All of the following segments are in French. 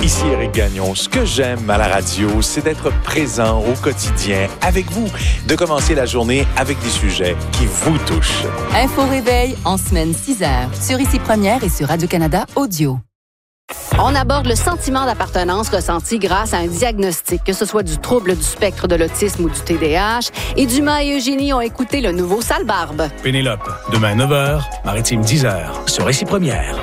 Ici Éric Gagnon. Ce que j'aime à la radio, c'est d'être présent au quotidien avec vous, de commencer la journée avec des sujets qui vous touchent. Info Réveil en semaine 6h sur Ici Première et sur Radio-Canada Audio. On aborde le sentiment d'appartenance ressenti grâce à un diagnostic, que ce soit du trouble du spectre de l'autisme ou du TDAH. Et Dumas et Eugénie ont écouté le nouveau Sale Barbe. Pénélope, demain 9h, Maritime 10h, sur Ici Première.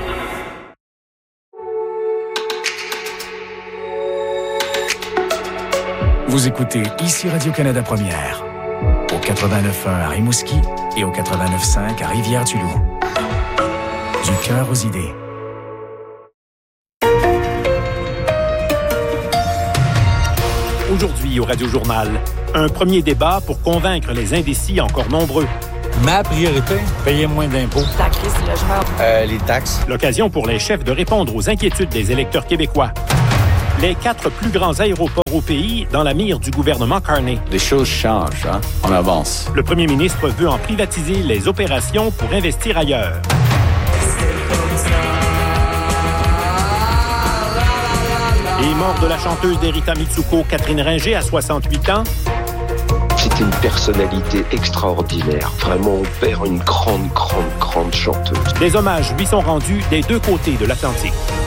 Vous écoutez Ici Radio-Canada Première, au 89.1 à Rimouski et au 89.5 à Rivière-du-Loup. Du cœur aux idées. Aujourd'hui au Radio-Journal, un premier débat pour convaincre les indécis encore nombreux. Ma priorité, payer moins d'impôts. La crise du logement. Les taxes. L'occasion pour les chefs de répondre aux inquiétudes des électeurs québécois. Les 4 plus grands aéroports au pays dans la mire du gouvernement Carney. Des choses changent, hein? On avance. Le premier ministre veut en privatiser les opérations pour investir ailleurs. Et mort de la chanteuse d'Erita Mitsuko, Catherine Ringer, à 68 ans. C'était une personnalité extraordinaire. Vraiment, on perd une grande chanteuse. Des hommages lui sont rendus des deux côtés de l'Atlantique.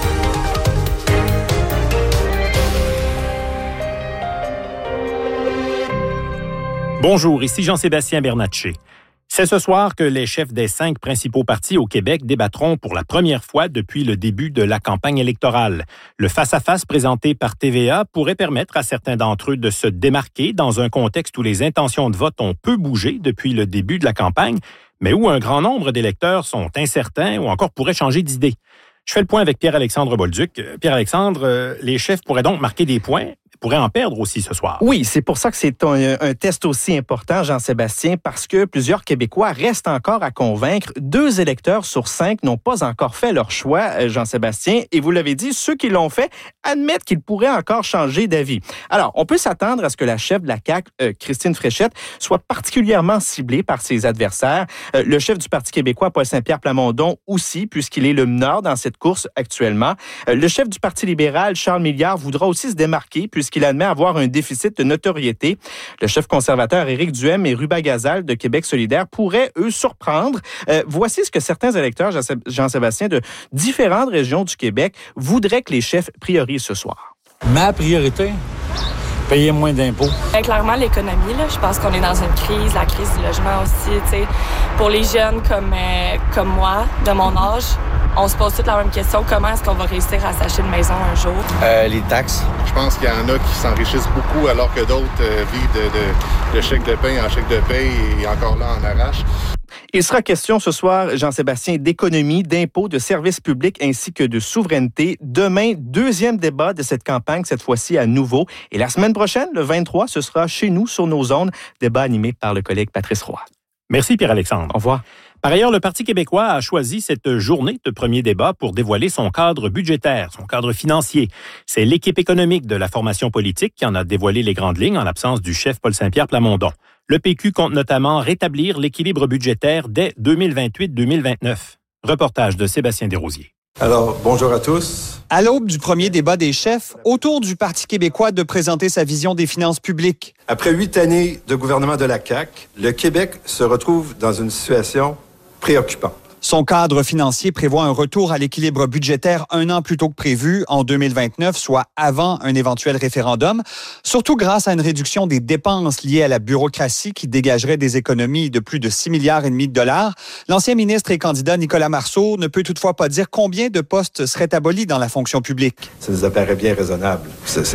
Bonjour, ici Jean-Sébastien Bernatchez. C'est ce soir que les chefs des 5 principaux partis au Québec débattront pour la première fois depuis le début de la campagne électorale. Le face-à-face présenté par TVA pourrait permettre à certains d'entre eux de se démarquer dans un contexte où les intentions de vote ont peu bougé depuis le début de la campagne, mais où un grand nombre d'électeurs sont incertains ou encore pourraient changer d'idée. Je fais le point avec Pierre-Alexandre Bolduc. Pierre-Alexandre, les chefs pourraient donc marquer des points, pourraient en perdre aussi ce soir. Oui, c'est pour ça que c'est un test aussi important, Jean-Sébastien, parce que plusieurs Québécois restent encore à convaincre. 2 électeurs sur 5 n'ont pas encore fait leur choix, Jean-Sébastien. Et vous l'avez dit, ceux qui l'ont fait admettent qu'ils pourraient encore changer d'avis. Alors, on peut s'attendre à ce que la chef de la CAQ, Christine Fréchette, soit particulièrement ciblée par ses adversaires. Le chef du Parti québécois, Paul Saint-Pierre Plamondon, aussi, puisqu'il est le meneur dans cette course actuellement. Le chef du Parti libéral, Charles Milliard, voudra aussi se démarquer puisqu'il admet avoir un déficit de notoriété. Le chef conservateur Éric Duhem et Ruba Gazal de Québec solidaire pourraient, eux, surprendre. Voici ce que certains électeurs, Jean-Sébastien, de différentes régions du Québec voudraient que les chefs priorisent ce soir. Ma priorité, payer moins d'impôts. Clairement, l'économie, là, je pense qu'on est dans une crise, la crise du logement aussi. T'sais. Pour les jeunes comme moi, de mon âge, on se pose toute la même question. Comment est-ce qu'on va réussir à s'acheter une maison un jour? Les taxes. Je pense qu'il y en a qui s'enrichissent beaucoup alors que d'autres vivent de chèque de paie en chèque de paie et encore là en arrache. Il sera question ce soir, Jean-Sébastien, d'économie, d'impôts, de services publics ainsi que de souveraineté. Demain, 2e débat de cette campagne, cette fois-ci à nouveau. Et la semaine prochaine, le 23, ce sera chez nous, sur nos ondes, débat animé par le collègue Patrice Roy. Merci Pierre-Alexandre. Au revoir. Par ailleurs, le Parti québécois a choisi cette journée de premier débat pour dévoiler son cadre budgétaire, son cadre financier. C'est l'équipe économique de la formation politique qui en a dévoilé les grandes lignes en l'absence du chef Paul Saint-Pierre Plamondon. Le PQ compte notamment rétablir l'équilibre budgétaire dès 2028-2029. Reportage de Sébastien Desrosiers. Alors, bonjour à tous. À l'aube du premier débat des chefs, autour du Parti québécois de présenter sa vision des finances publiques. Après 8 années de gouvernement de la CAQ, le Québec se retrouve dans une situation préoccupante. Son cadre financier prévoit un retour à l'équilibre budgétaire 1 an plus tôt que prévu, en 2029, soit avant un éventuel référendum, surtout grâce à une réduction des dépenses liées à la bureaucratie qui dégagerait des économies de plus de 6,5 milliards de dollars. L'ancien ministre et candidat Nicolas Marceau ne peut toutefois pas dire combien de postes seraient abolis dans la fonction publique. Ça nous apparaît bien raisonnable.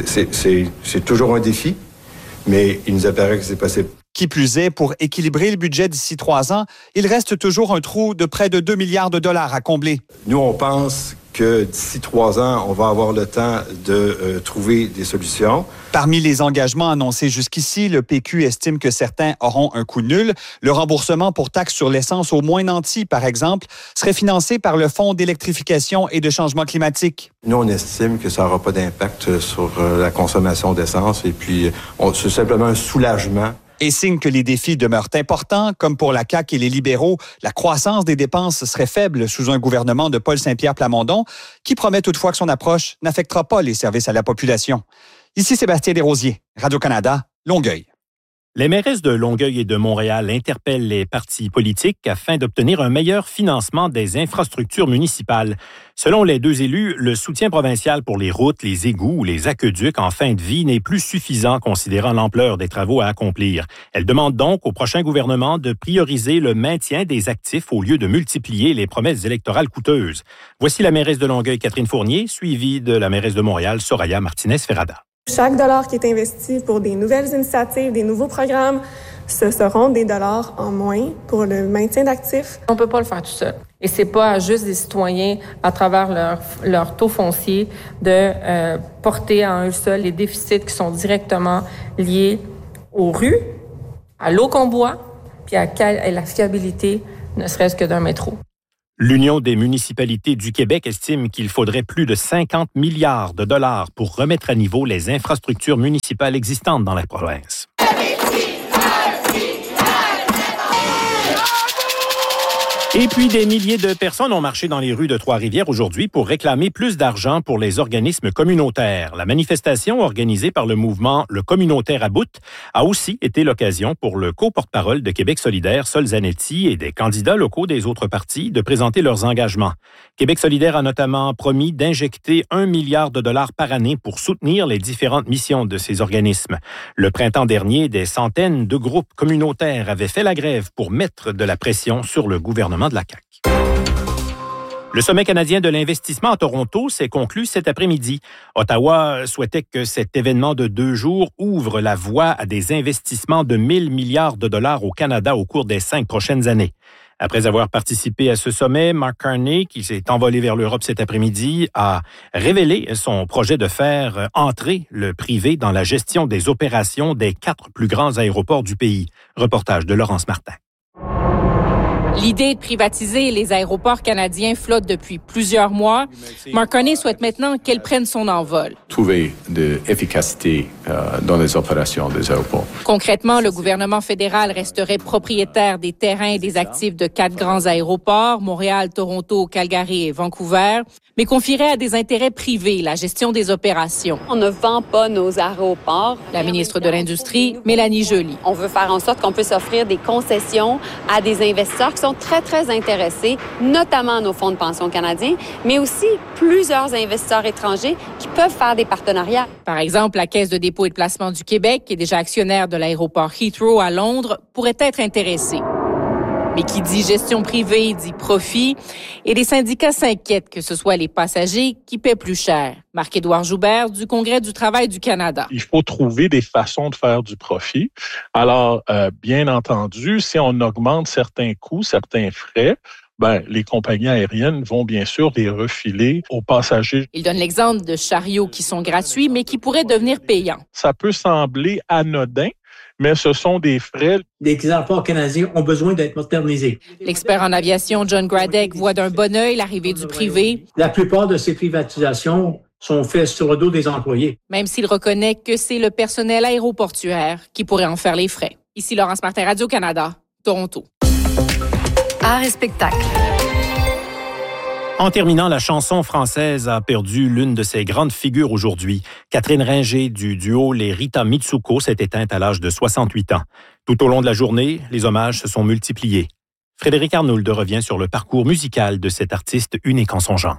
C'est toujours un défi, mais il nous apparaît que c'est possible. Qui plus est, pour équilibrer le budget d'ici 3 ans, il reste toujours un trou de près de 2 milliards de dollars à combler. Nous, on pense que d'ici 3 ans, on va avoir le temps de trouver des solutions. Parmi les engagements annoncés jusqu'ici, le PQ estime que certains auront un coût nul. Le remboursement pour taxes sur l'essence au moins nanti, par exemple, serait financé par le Fonds d'électrification et de changement climatique. Nous, on estime que ça n'aura pas d'impact sur la consommation d'essence et puis c'est simplement un soulagement. Et signe que les défis demeurent importants, comme pour la CAQ et les libéraux, la croissance des dépenses serait faible sous un gouvernement de Paul Saint-Pierre Plamondon, qui promet toutefois que son approche n'affectera pas les services à la population. Ici Sébastien Desrosiers, Radio-Canada, Longueuil. Les mairesses de Longueuil et de Montréal interpellent les partis politiques afin d'obtenir un meilleur financement des infrastructures municipales. Selon les deux élus, le soutien provincial pour les routes, les égouts ou les aqueducs en fin de vie n'est plus suffisant considérant l'ampleur des travaux à accomplir. Elles demandent donc au prochain gouvernement de prioriser le maintien des actifs au lieu de multiplier les promesses électorales coûteuses. Voici la mairesse de Longueuil, Catherine Fournier, suivie de la mairesse de Montréal, Soraya Martinez-Ferrada. Chaque dollar qui est investi pour des nouvelles initiatives, des nouveaux programmes, ce seront des dollars en moins pour le maintien d'actifs. On ne peut pas le faire tout seul. Et c'est pas juste des citoyens, à travers leur taux foncier, de porter à eux seuls les déficits qui sont directement liés aux rues, à l'eau qu'on boit, puis à la fiabilité, ne serait-ce que d'un métro. L'Union des municipalités du Québec estime qu'il faudrait plus de 50 milliards de dollars pour remettre à niveau les infrastructures municipales existantes dans la province. Et puis, des milliers de personnes ont marché dans les rues de Trois-Rivières aujourd'hui pour réclamer plus d'argent pour les organismes communautaires. La manifestation organisée par le mouvement Le Communautaire à bout a aussi été l'occasion pour le co-porte-parole de Québec solidaire, Sol Zanetti, et des candidats locaux des autres partis de présenter leurs engagements. Québec solidaire a notamment promis d'injecter 1 milliard de dollars par année pour soutenir les différentes missions de ces organismes. Le printemps dernier, des centaines de groupes communautaires avaient fait la grève pour mettre de la pression sur le gouvernement de la CAQ. Le sommet canadien de l'investissement à Toronto s'est conclu cet après-midi. Ottawa souhaitait que cet événement de 2 jours ouvre la voie à des investissements de 1 000 milliards de dollars au Canada au cours des 5 prochaines années. Après avoir participé à ce sommet, Mark Carney, qui s'est envolé vers l'Europe cet après-midi, a révélé son projet de faire entrer le privé dans la gestion des opérations des 4 plus grands aéroports du pays. Reportage de Laurence Martin. L'idée de privatiser les aéroports canadiens flotte depuis plusieurs mois. Mark Carney souhaite maintenant qu'elle prenne son envol. Trouver de l'efficacité dans les opérations des aéroports. Concrètement, le gouvernement fédéral resterait propriétaire des terrains et des actifs de 4 grands aéroports, Montréal, Toronto, Calgary et Vancouver, mais confierait à des intérêts privés la gestion des opérations. On ne vend pas nos aéroports. La ministre de l'Industrie, Mélanie Joly. On veut faire en sorte qu'on puisse offrir des concessions à des investisseurs qui sont très, très intéressés, notamment nos fonds de pension canadiens, mais aussi plusieurs investisseurs étrangers qui peuvent faire des partenariats. Par exemple, la Caisse de dépôt et de placement du Québec, qui est déjà actionnaire de l'aéroport Heathrow à Londres, pourrait être intéressée. Mais qui dit gestion privée dit profit, et les syndicats s'inquiètent que ce soit les passagers qui paient plus cher. Marc-Édouard Joubert du Congrès du travail du Canada. Il faut trouver des façons de faire du profit. Alors, bien entendu, si on augmente certains coûts, certains frais, les compagnies aériennes vont bien sûr les refiler aux passagers. Il donne l'exemple de chariots qui sont gratuits, mais qui pourraient devenir payants. Ça peut sembler anodin, mais ce sont des frais. Les aéroports canadiens ont besoin d'être modernisés. L'expert en aviation John Gradek voit d'un bon œil l'arrivée du privé. La plupart de ces privatisations sont faites sur le dos des employés. Même s'il reconnaît que c'est le personnel aéroportuaire qui pourrait en faire les frais. Ici Laurence Martin, Radio-Canada, Toronto. Art et spectacle. En terminant, la chanson française a perdu l'une de ses grandes figures aujourd'hui. Catherine Ringer du duo Les Rita Mitsuko s'est éteinte à l'âge de 68 ans. Tout au long de la journée, les hommages se sont multipliés. Frédéric Arnould revient sur le parcours musical de cet artiste unique en son genre.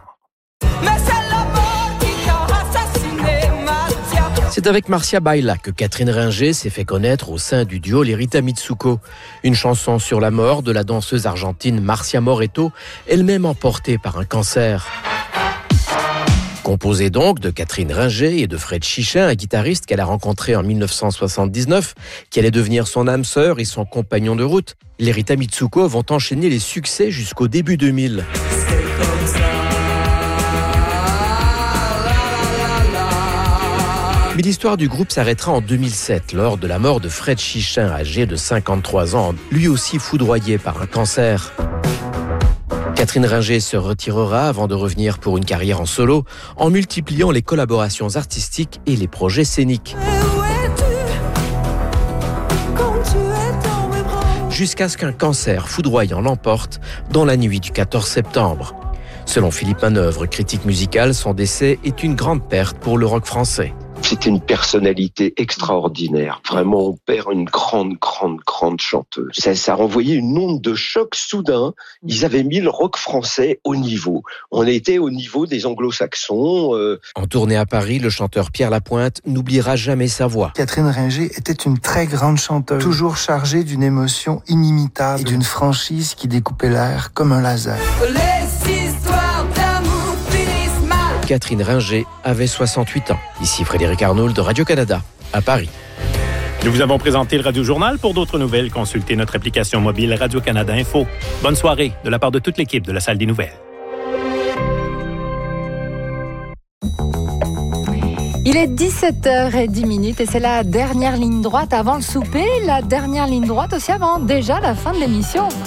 C'est avec Marcia Baila que Catherine Ringer s'est fait connaître au sein du duo Les Rita Mitsuko. Une chanson sur la mort de la danseuse argentine Marcia Moretto, elle-même emportée par un cancer. Composée donc de Catherine Ringer et de Fred Chichin, un guitariste qu'elle a rencontré en 1979, qui allait devenir son âme sœur et son compagnon de route, les Rita Mitsuko vont enchaîner les succès jusqu'au début 2000. Mais l'histoire du groupe s'arrêtera en 2007, lors de la mort de Fred Chichin, âgé de 53 ans, lui aussi foudroyé par un cancer. Catherine Ringer se retirera avant de revenir pour une carrière en solo, en multipliant les collaborations artistiques et les projets scéniques. jusqu'à ce qu'un cancer foudroyant l'emporte dans la nuit du 14 septembre. Selon Philippe Manœuvre, critique musical, son décès est une grande perte pour le rock français. C'était une personnalité extraordinaire. Vraiment, on perd une grande chanteuse. Ça renvoyait une onde de choc soudain. Ils avaient mis le rock français au niveau. On était au niveau des anglo-saxons. En tournée à Paris, le chanteur Pierre Lapointe n'oubliera jamais sa voix. Catherine Ringer était une très grande chanteuse, toujours chargée d'une émotion inimitable et d'une franchise qui découpait l'air comme un laser. Catherine Ringer avait 68 ans. Ici Frédéric Arnould de Radio-Canada, à Paris. Nous vous avons présenté le Radio-Journal. Pour d'autres nouvelles, consultez notre application mobile Radio-Canada Info. Bonne soirée de la part de toute l'équipe de la Salle des Nouvelles. Il est 17h10 et c'est la dernière ligne droite avant le souper, la dernière ligne droite aussi avant déjà la fin de l'émission.